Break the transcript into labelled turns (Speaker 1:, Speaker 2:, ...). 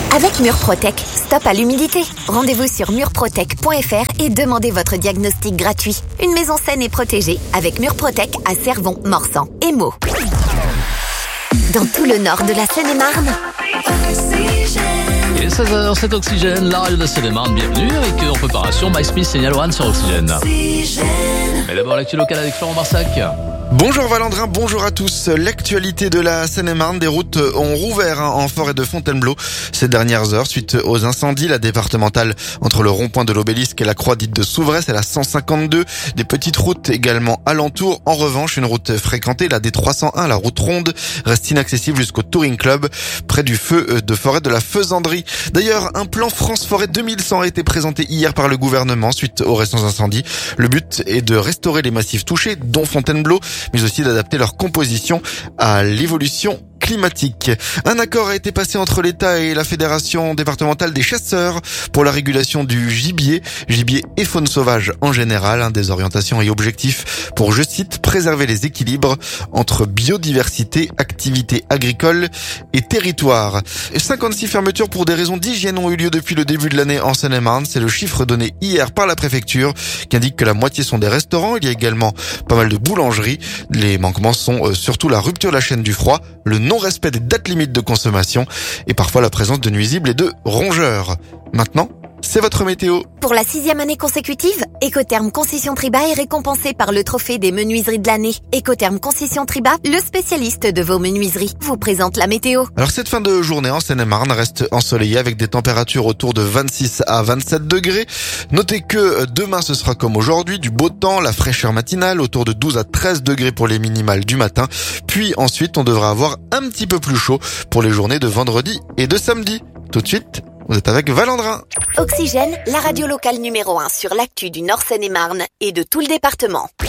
Speaker 1: Avec Murprotec, stop à l'humidité. Rendez-vous sur murprotec.fr et demandez votre diagnostic gratuit. Une maison saine et protégée avec Murprotec à Cervon, Morsan et Meaux. Dans tout le nord de la Seine-et-Marne.
Speaker 2: Il est 16h, c'est Oxygène, la radio de la Seine-et-Marne. Bienvenue avec en préparation My Smith et Niall Horan sur Oxygène. Mais d'abord l'actu locale avec Florent Marsac.
Speaker 3: Bonjour Valandrin, bonjour à tous. L'actualité de la Seine-et-Marne, des routes ont rouvert en forêt de Fontainebleau ces dernières heures suite aux incendies. La départementale entre le rond-point de l'Obélisque et la croix dite de Souvray, c'est la 152. Des petites routes également alentour. En revanche, une route fréquentée, la D301, la route ronde, reste inaccessible jusqu'au Touring Club, près du feu de forêt de la Faisanderie. D'ailleurs, un plan France Forêt 2100 a été présenté hier par le gouvernement suite aux récents incendies. Le but est de restaurer les massifs touchés, dont Fontainebleau, mais aussi d'adapter leur composition à l'évolution climatique. Un accord a été passé entre l'État et la Fédération départementale des chasseurs pour la régulation du gibier et faune sauvage en général, des orientations et objectifs pour, je cite, préserver les équilibres entre biodiversité, activités agricoles et territoire. 56 fermetures pour des raisons d'hygiène ont eu lieu depuis le début de l'année en Seine-et-Marne. C'est le chiffre donné hier par la préfecture qui indique que la moitié sont des restaurants. Il y a également pas mal de boulangeries. Les manquements sont surtout la rupture de la chaîne du froid, le non-respect des dates limites de consommation et parfois la présence de nuisibles et de rongeurs. Maintenant, c'est votre météo.
Speaker 1: Pour la 6e année consécutive, Écotherme Concession Triba est récompensé par le trophée des menuiseries de l'année. Écotherme Concession Triba, le spécialiste de vos menuiseries, vous présente la météo.
Speaker 3: Alors cette fin de journée en Seine-et-Marne reste ensoleillée avec des températures autour de 26 à 27 degrés. Notez que demain ce sera comme aujourd'hui, du beau temps, la fraîcheur matinale autour de 12 à 13 degrés pour les minimales du matin. Puis ensuite on devra avoir un petit peu plus chaud pour les journées de vendredi et de samedi. Tout de suite, vous êtes avec Valandrin.
Speaker 1: Oxygène, la radio locale numéro 1 sur l'actu du Nord Seine-et-Marne et de tout le département.